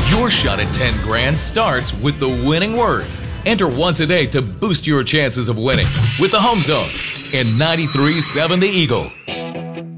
Your shot at 10 grand starts with the winning word. Enter once a day to boost your chances of winning with the Home Zone in 93.7 The Eagle.